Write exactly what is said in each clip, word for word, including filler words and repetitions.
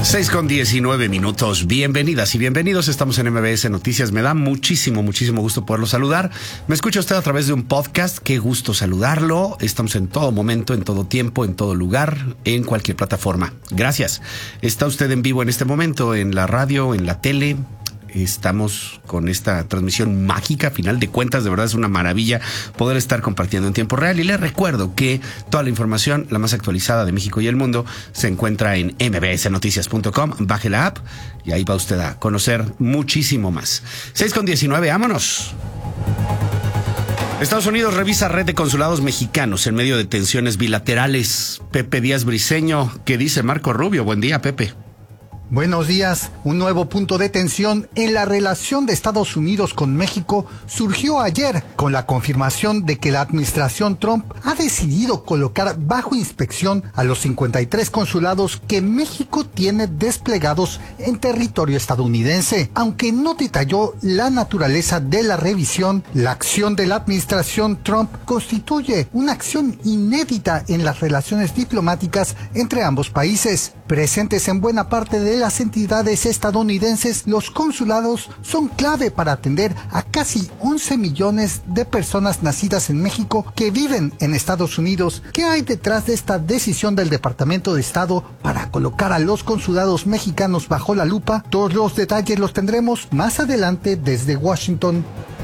seis con diecinueve minutos. Bienvenidas y bienvenidos. Estamos en M B S Noticias. Me da muchísimo, muchísimo gusto poderlo saludar. Me escucha usted a través de un podcast. Qué gusto saludarlo. Estamos en todo momento, en todo tiempo, en todo lugar, en cualquier plataforma. Gracias. Está usted en vivo en este momento, en la radio, en la tele. Estamos con esta transmisión mágica. A final de cuentas, de verdad es una maravilla poder estar compartiendo en tiempo real. Y les recuerdo que toda la información, la más actualizada de México y el mundo, se encuentra en m b s noticias punto com. Baje la app y ahí va usted a conocer muchísimo más. seis con diecinueve, vámonos. Estados Unidos revisa red de consulados mexicanos en medio de tensiones bilaterales. Pepe Díaz Briceño, ¿qué dice Marco Rubio? Buen día, Pepe. Buenos días. Un nuevo punto de tensión en la relación de Estados Unidos con México surgió ayer con la confirmación de que la administración Trump ha decidido colocar bajo inspección a los cincuenta y tres consulados que México tiene desplegados en territorio estadounidense. Aunque no detalló la naturaleza de la revisión, la acción de la administración Trump constituye una acción inédita en las relaciones diplomáticas entre ambos países. Presentes en buena parte de las entidades estadounidenses, los consulados son clave para atender a casi once millones de personas nacidas en México que viven en Estados Unidos. ¿Qué hay detrás de esta decisión del Departamento de Estado para colocar a los consulados mexicanos bajo la lupa? Todos los detalles los tendremos más adelante desde Washington.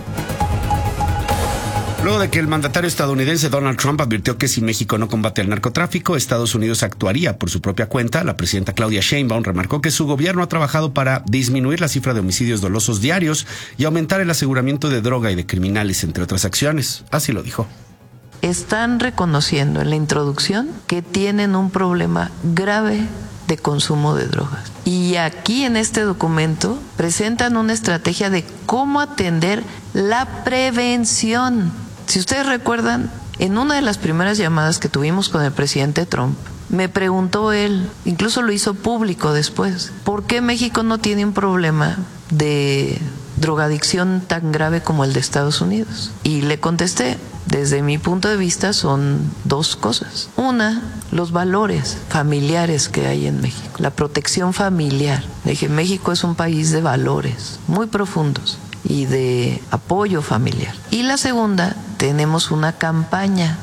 Luego de que el mandatario estadounidense Donald Trump advirtió que si México no combate el narcotráfico, Estados Unidos actuaría por su propia cuenta, la presidenta Claudia Sheinbaum remarcó que su gobierno ha trabajado para disminuir la cifra de homicidios dolosos diarios y aumentar el aseguramiento de droga y de criminales, entre otras acciones. Así lo dijo. Están reconociendo en la introducción que tienen un problema grave de consumo de drogas. Y aquí en este documento presentan una estrategia de cómo atender la prevención. Si ustedes recuerdan, en una de las primeras llamadas que tuvimos con el presidente Trump, me preguntó él, incluso lo hizo público después, ¿por qué México no tiene un problema de drogadicción tan grave como el de Estados Unidos? Y le contesté, desde mi punto de vista son dos cosas. Una, los valores familiares que hay en México, la protección familiar. Le dije, México es un país de valores muy profundos y de apoyo familiar. Y la segunda, tenemos una campaña.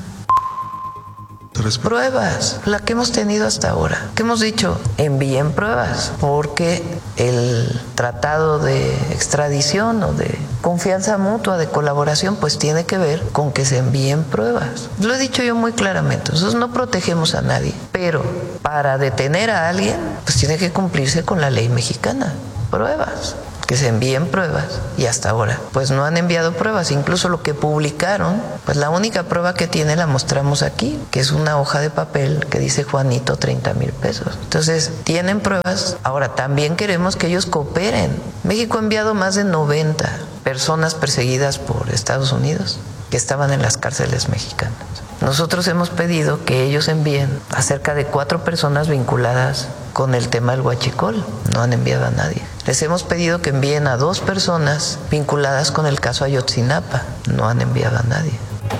Pruebas, la que hemos tenido hasta ahora, que hemos dicho, envíen pruebas, porque el tratado de extradición o de confianza mutua, de colaboración, pues tiene que ver con que se envíen pruebas. Lo he dicho yo muy claramente, nosotros no protegemos a nadie, pero para detener a alguien, pues tiene que cumplirse con la ley mexicana. Pruebas. Que se envíen pruebas, y hasta ahora pues no han enviado pruebas. Incluso lo que publicaron, pues la única prueba que tiene la mostramos aquí, que es una hoja de papel que dice Juanito treinta mil pesos. Entonces tienen pruebas. Ahora también queremos que ellos cooperen. México ha enviado más de noventa personas perseguidas por Estados Unidos que estaban en las cárceles mexicanas. Nosotros hemos pedido que ellos envíen a cerca de cuatro personas vinculadas con el tema del huachicol. No han enviado a nadie. Les hemos pedido que envíen a dos personas vinculadas con el caso Ayotzinapa. No han enviado a nadie.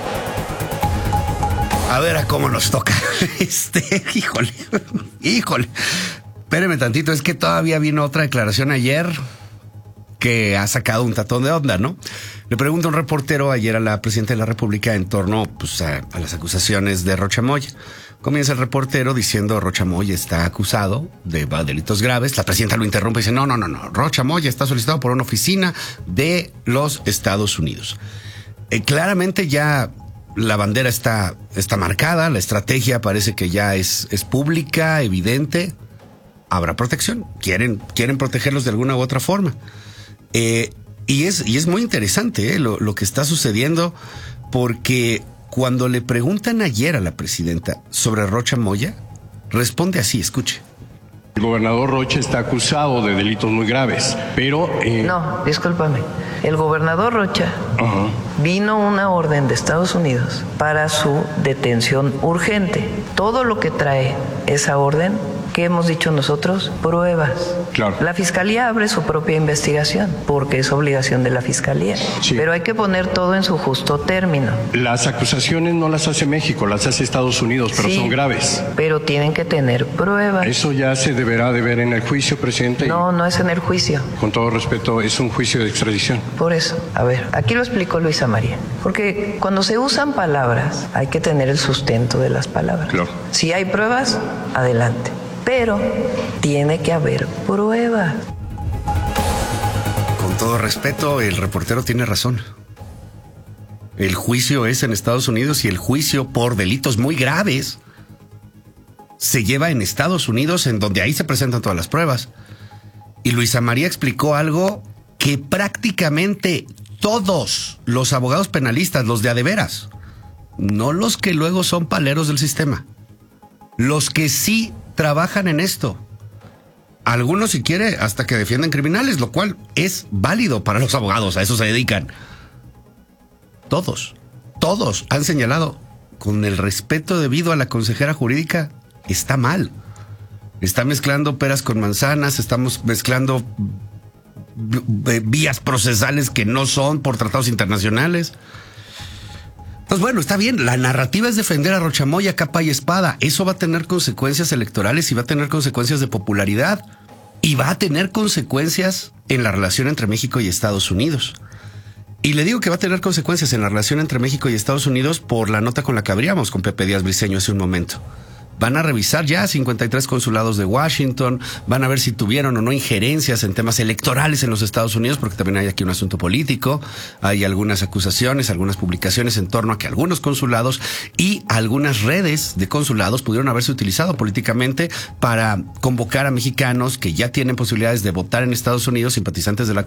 A ver a cómo nos toca. Este, híjole, híjole. Espéreme tantito, es que todavía vino otra declaración ayer que ha sacado un tatón de onda, ¿no? Le pregunta un reportero ayer a la presidenta de la República en torno pues, a, a las acusaciones de Rocha Moya. Comienza el reportero diciendo Rocha Moya está acusado de delitos graves. La presidenta lo interrumpe y dice, no, no, no, no. Rocha Moya está solicitado por una oficina de los Estados Unidos. Eh, claramente ya la bandera está, está marcada, la estrategia parece que ya es, es pública, evidente. Habrá protección. Quieren, quieren protegerlos de alguna u otra forma. Eh, y, es, y es muy interesante eh, lo, lo que está sucediendo, porque cuando le preguntan ayer a la presidenta sobre Rocha Moya, responde así, escuche. El gobernador Rocha está acusado de delitos muy graves, pero... Eh... No, discúlpame. El gobernador Rocha uh-huh. vino una orden de Estados Unidos para su detención urgente. Todo lo que trae esa orden ¿Qué hemos dicho nosotros? Pruebas. Claro. La Fiscalía abre su propia investigación porque es obligación de la Fiscalía. Sí. Pero hay que poner todo en su justo término. Las acusaciones no las hace México, las hace Estados Unidos, pero Sí, son graves. Pero tienen que tener pruebas. Eso ya se deberá de ver en el juicio, presidente. No, no es en el juicio. Y, con todo respeto, es un juicio de extradición. Por eso, a ver, aquí lo explicó Luisa María. Porque cuando se usan palabras, hay que tener el sustento de las palabras. Claro. Si hay pruebas, adelante. Pero tiene que haber pruebas. Con todo respeto, el reportero tiene razón. El juicio es en Estados Unidos y el juicio por delitos muy graves se lleva en Estados Unidos, en donde ahí se presentan todas las pruebas. Y Luisa María explicó algo que prácticamente todos los abogados penalistas, los de a de veras, no los que luego son paleros del sistema, los que sí trabajan en esto, algunos si quiere hasta que defienden criminales, lo cual es válido para los abogados, a eso se dedican. Todos, todos han señalado, con el respeto debido a la consejera jurídica, está mal. Está mezclando peras con manzanas, estamos mezclando vías procesales que no son por tratados internacionales. Entonces, bueno, está bien, la narrativa es defender a Rochamoya capa y espada. Eso va a tener consecuencias electorales y va a tener consecuencias de popularidad y va a tener consecuencias en la relación entre México y Estados Unidos. Y le digo que va a tener consecuencias en la relación entre México y Estados Unidos por la nota con la que abríamos con Pepe Díaz Briceño hace un momento. Van a revisar ya cincuenta y tres consulados de Washington, van a ver si tuvieron o no injerencias en temas electorales en los Estados Unidos, porque también hay aquí un asunto político. Hay algunas acusaciones, algunas publicaciones en torno a que algunos consulados y algunas redes de consulados pudieron haberse utilizado políticamente para convocar a mexicanos que ya tienen posibilidades de votar en Estados Unidos, simpatizantes de la